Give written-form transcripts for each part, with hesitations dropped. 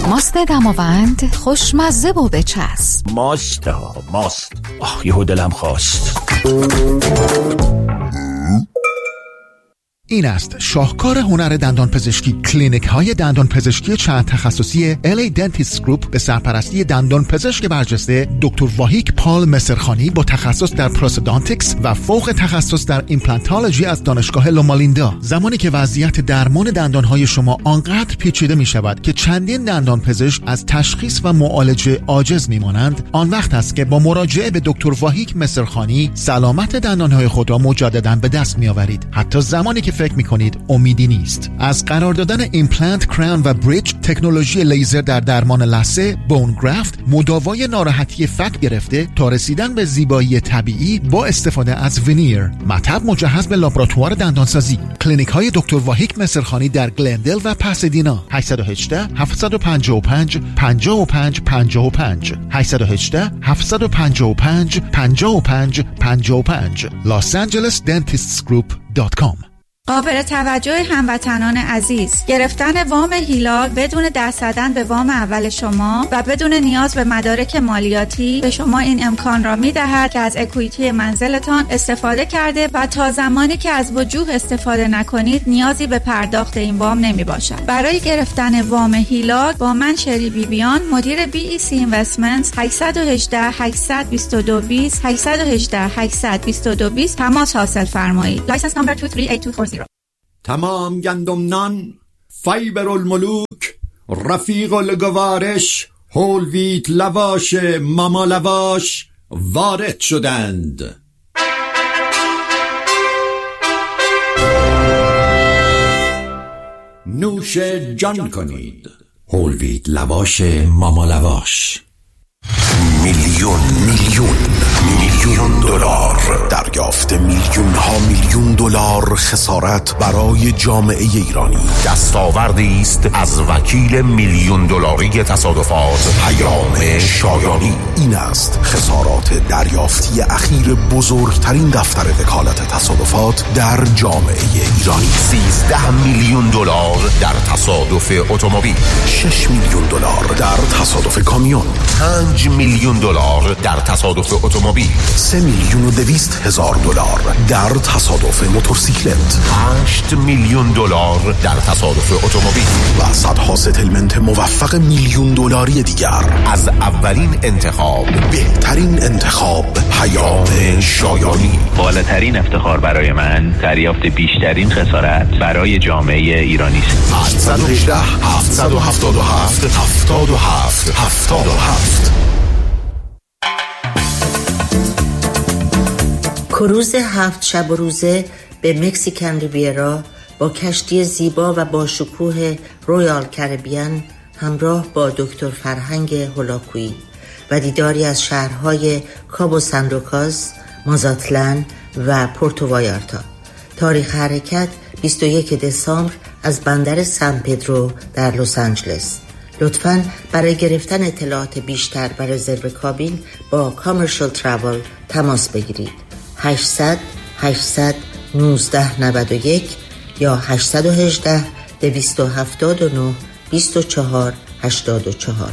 ماست دماوند خوشمزه و بچسب. ماست یهو دلم خواست. این است شاهکار هنر دندان پزشکی. کلینیک های دندان پزشکی چند تخصصی LA Dentist Group به سرپرستی دندان پزشک برجسته دکتر واهیک پال مصرخانی با تخصص در پروستودانتیکس و فوق تخصص در ایمپلانتولوژی از دانشگاه لومالیندا. زمانی که وضعیت درمان دندان های شما آنقدر پیچیده می شود که چندین دندان پزشک از تشخیص و معالجه عاجز می مانند، آن وقت است که با مراجعه به دکتر واهیک مصرخانی سلامت دندان های خود را مجددا به دست می آورید، حتی زمانی که فکر میکنید امیدی نیست. از قرار دادن ایمپلنت، کراون و بریج، تکنولوژی لیزر در درمان لثه، بون گرافت، مداوای ناراحتی فک گرفته تا رسیدن به زیبایی طبیعی با استفاده از وینیر، مطب مجهز به لابراتوار دندانسازی. کلینیک های دکتر واهیک مصرخانی در گلندل و پاسادینا. 818 755 55 55 818 755 55 55 losangelesdentistsgroup.com. قابل توجه هموطنان عزیز، گرفتن وام هیلال بدون دست زدن به وام اول شما و بدون نیاز به مدارک مالیاتی به شما این امکان را می‌دهد که از اکویتی منزلتان استفاده کرده و تا زمانی که از وجوه استفاده نکنید نیازی به پرداخت این وام نمی‌باشد. برای گرفتن وام هیلال با من شری بیبیان، مدیر BEC Investments 818 822 20 818 822 20 تماس حاصل فرمایید. لایسنس نمبر 238240. تمام گندم نان، فایبر الملوک، رفیق الگوارش، هول ویت لواش ماما لواش وارد شدند. نوش جان کنید. هول ویت لواش ماما لواش. میلیون دلار دریافت، میلیون ها میلیون دلار خسارت برای جامعه ایرانی. دستاوردی است از وکیل میلیون دلاری تصادفات پیام شایانی. این است خسارات دریافتی اخیر بزرگترین دفتر وکالت تصادفات در جامعه ایرانی. 13 میلیون دلار در تصادف اتومبیل، 6 میلیون دلار در تصادف کامیون، 5 میلیون دلار در تصادف اتومبیل، 3,200,000 دلار در تصادف موتورسیکلت، 8 میلیون دلار در تصادف اتومبیل و صدها ستلمنت موفق میلیون دلاری دیگر. از اولین انتخاب، بهترین انتخاب، پیام شایانی. بالاترین افتخار برای من دریافت بیشترین خسارت برای جامعه ایرانی است. 818 777 77 77. کروز 7 شب و روزه به مکسیکن ریویرا با کشتی زیبا و با شکوه رویال کربیان همراه با دکتر فرهنگ هولاکویی و دیداری از شهرهای کابو سان لوکاس، مازاتلان و پورتو وایارتا. تاریخ حرکت 21 دسامبر از بندر سان پدرو در لس آنجلس. لطفاً برای گرفتن اطلاعات بیشتر و رزرو کابین با کامرشال تراول تماس بگیرید. 800 819 91 یا 818 279 24 84.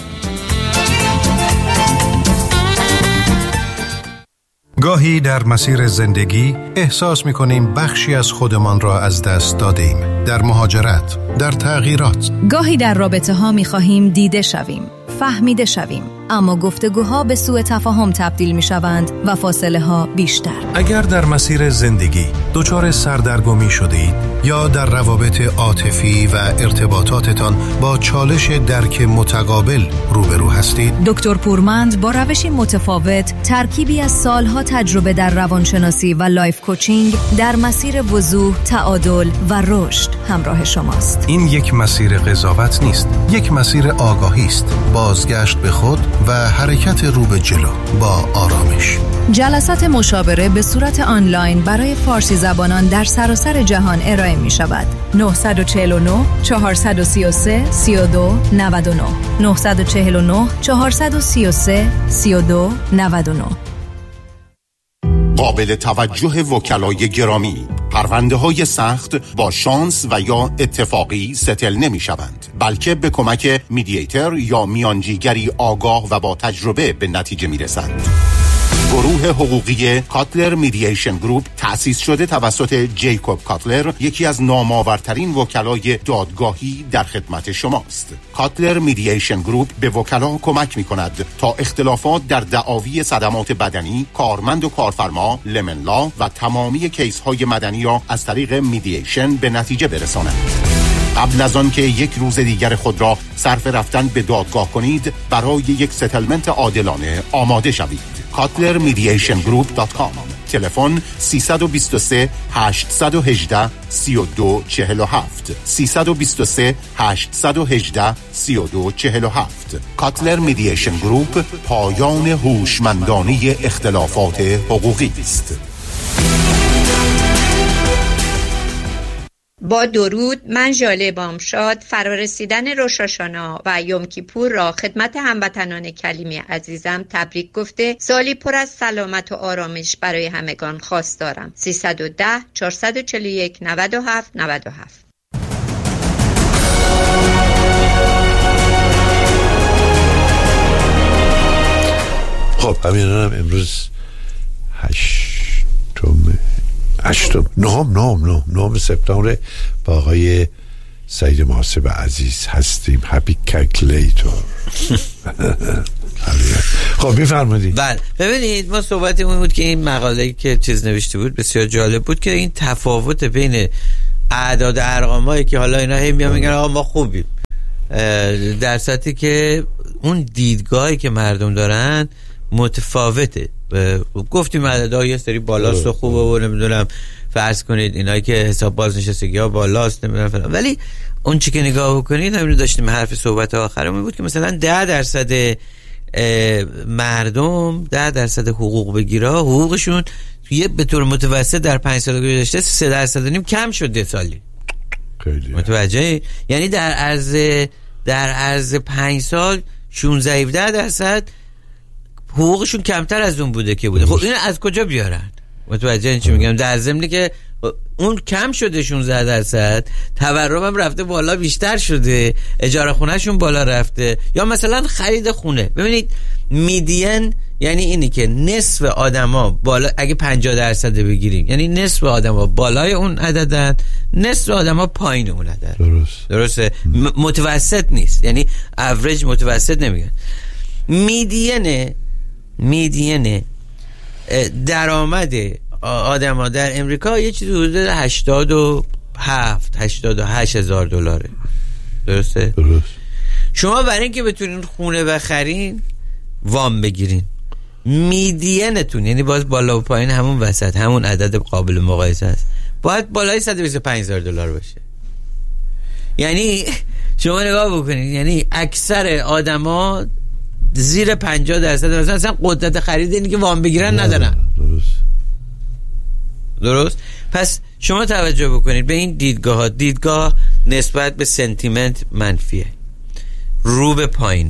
گاهی در مسیر زندگی احساس می‌کنیم بخشی از خودمان را از دست دادیم. در مهاجرت، در تغییرات. گاهی در رابطه‌ها می‌خواهیم دیده شویم، فهمیده شویم، اما گفتگوها به سوء تفاهم تبدیل می‌شوند و فاصله‌ها بیشتر. اگر در مسیر زندگی دچار سردرگمی شدید یا در روابط عاطفی و ارتباطاتتان با چالش درک متقابل روبرو هستید، دکتر پورمند با روشی متفاوت، ترکیبی از سالها تجربه در روانشناسی و لایف کوچینگ در مسیر وضوح، تعادل و رشد همراه شماست. این یک مسیر قضاوت نیست، یک مسیر آگاهی است، بازگشت به خود و حرکت رو به جلو با آرامش. جلسات مشاوره به صورت آنلاین برای فارسی زبانان در سراسر جهان ارائه می شود. 949 433 32 99 949 433 32 99. قابل توجه وکلای گرامی، پرونده‌های سخت با شانس و یا اتفاقی ستل نمی‌شوند، بلکه به کمک میدییتر یا میانجیگری آگاه و با تجربه به نتیجه می‌رسند. گروه حقوقی کاتلر میدییشن گروپ تأسیس شده توسط جیکوب کاتلر، یکی از نامآورترین وکلای دادگاهی در خدمت شماست. کاتلر میدییشن گروپ به وکلا کمک می‌کند تا اختلافات در دعاوی صدمات بدنی، کارمند و کارفرما، لمنلا و تمامی کیس‌های مدنی را از طریق میدییشن به نتیجه برسانند. قبل از آن که یک روز دیگر خود را صرف رفتن به دادگاه کنید، برای یک ستلمنت عادلانه آماده شوید. KotlerMediationGroup.com. تلفن 323 818 3247 323 818 3247. کاتلر میدییشن گروپ، پایان هوشمندانه اختلافات حقوقی است. با درود، من ژاله بامشاد فرارسیدن روش هاشانا و یوم کیپور را خدمت هموطنان کلیمی عزیزم تبریک گفته سالی پر از سلامت و آرامش برای همگان خواستارم. 310 441 97 97. خب همینم امروز 9 سپتامبر با آقای سعید محاسب عزیز هستیم. هپی کلکولیتور. خب میفرمایید. بله ببینید، ما صحبتمون بود که این مقاله‌ای که چیز نوشته بود بسیار جالب بود که این تفاوت بین اعداد ارقامایی که حالا اینا هی میان میگن آقا ما خوبیم، در صورتی که اون دیدگاهی که مردم دارن متفاوته. گفتیم عددها یه سری بالاست و خوبه و نمیدونم فرض کنید اینایی که حساب بازنشستگی ها بالاست نمیدونم فلان، ولی اون چی که نگاه بکنید همین رو داشتیم حرف صحبت آخرمون بود که مثلا 10% مردم 10% حقوق بگیرا حقوقشون یه به طور متوسط در 5 سال گذشته 3.5% کم شده سالی. خیلی متوجه؟ یعنی در عرض 5 سال 16-17% حقوقشون کمتر از اون بوده که بوده. خب اینو از کجا بیارن؟ متوجه این چی میگم؟ در ضمنی که اون کم شده 16%، تورم هم رفته بالا بیشتر شده، اجاره خونه شون بالا رفته، یا مثلا خرید خونه. ببینید میدین یعنی اینی که نصف آدما بالا، اگه 50% بگیریم یعنی نصف آدما بالای اون عددن، نصف آدما پایین اون عدد. درسته؟ متوسط نیست، یعنی اوریج متوسط نمیگن. میدین درآمد آدم‌ها در امریکا یه چیزی حدود 88 هزار دلاره. درسته؟ درست. شما برای اینکه بتونین خونه بخرین وام بگیرین، میدینتون یعنی باز بالا و پایین همون وسط، همون عدد قابل مقایسه است، باید بالای 125 هزار دلار باشه. یعنی شما نگاه بکنید، یعنی اکثر آدما زیر 50% مثلا قدرت خرید اینی که وام بگیرن ندارن. درست؟ پس شما توجه بکنید به این دیدگاه نسبت به سنتیمنت منفیه، رو به پایینه،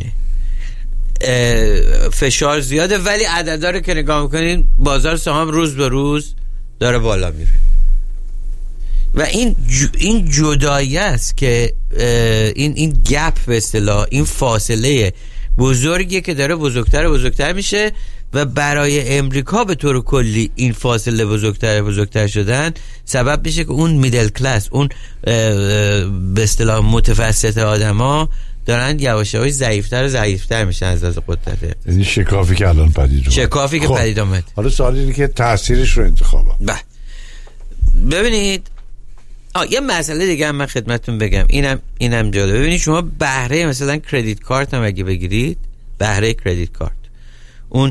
فشار زیاده، ولی عددا رو که نگاه میکنید بازار سهام روز به روز داره بالا میره و این جدایی است که این گپ به اصطلاح، این فاصله بزرگیه که داره بزرگتر میشه و برای امریکا به طور کلی این فاصله بزرگتر شدن سبب میشه که اون میدل کلاس، اون به اصطلاح متوسط آدما دارن یواش‌یواش ضعیفتر میشن از لحاظ قدرت. یعنی شکافی که الان پدید اومد. حالا سوالی اینه که تاثیرش رو انتخابا. ببینید یه مسئله دیگه هم من خدمتتون بگم، اینم جالبه. ببینید شما بهره مثلا کردیت کارت هم اگه بگیرید، بهره کردیت کارت اون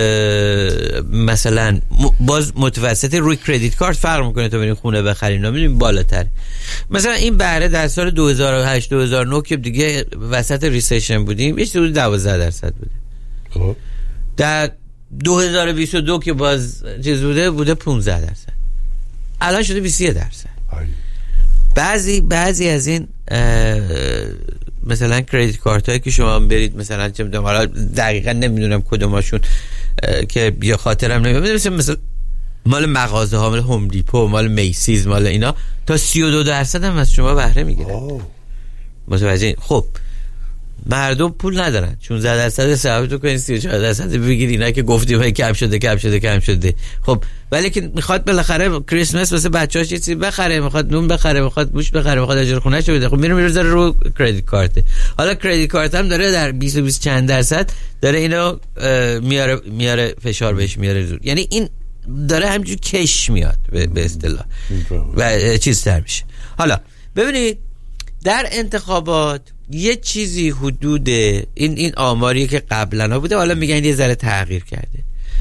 مثلا باز متوسط روی کردیت کارت فرق میکنه تا برین خونه بخرین، میدونید بالاتر. مثلا این بهره در سال 2008 2009 که دیگه وسط ریسیشن بودیم یه چیزی 12% بوده. خب در 2022 که باز چیز بوده 15%، الان شده 21%. بعضی از این مثلا کردیت کارت هایی که شما برید مثلا چه میدونم، حالا دقیقا نمیدونم کدوماشون که بیا خاطرم نمیاد، مثلا مال مغازه ها، مال هوم دیپو، مال میسیز، مال اینا تا 32% هم از شما بهره میگیرن. متوجه؟ خب مردم پول ندارن، 16% ثابت کنین 34% بگیرین. اینا که گفتیم کم شده. خب ولی که میخواد بالاخره کریسمس واسه بچه‌هاش یه چیزی بخره، میخواد نون بخره، میخواد گوشت بخره، میخواد اجاره خونه‌ش بده، خب میره رو کریدیت کارت. حالا کریدیت کارت هم داره در 20 چند درصد داره اینو میاره فشار بهش میاره زور. یعنی این داره همینجور کش میاد به اصطلاح و چیز تر میشه. حالا ببینید در انتخابات یه چیزی حدود این آماریه که قبلا بوده، حالا میگن یه ذره تغییر کرده.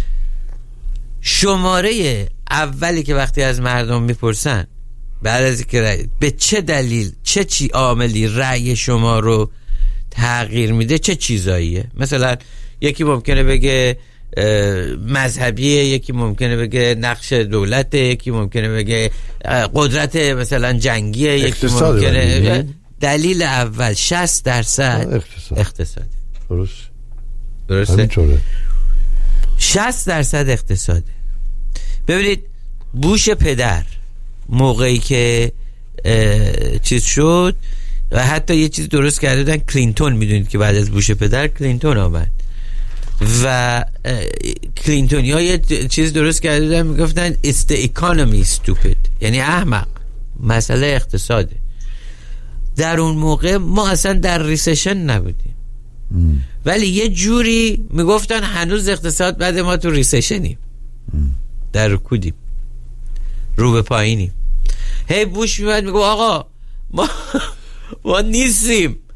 شماره اولی که وقتی از مردم میپرسن بعد از اینکه به چه دلیل چه عاملی رأی شما رو تغییر میده، چه چیزاییه؟ مثلا یکی ممکنه بگه مذهبیه، یکی ممکنه بگه نقش دولته، یکی ممکنه بگه قدرت مثلا جنگیه، یکی ممکنه دلیل اول 60% اقتصادی. درسته؟ 60% اقتصاده. ببینید بوش پدر موقعی که چیز شد و حتی یه چیز درست کرده بودن کلینتون، میدونید که بعد از بوش پدر کلینتون آمد و کلینتونی ها یه چیز درست کرده بودن میگفتن it's the economy stupid، یعنی احمق، مسئله اقتصاده. در اون موقع ما اصلا در ریسشن نبودیم ولی یه جوری میگفتن هنوز اقتصاد بعد ما تو ریسشنیم، در رکودیم، رو به پایینیم. هی بوش میاد میگو آقا ما نیستیم،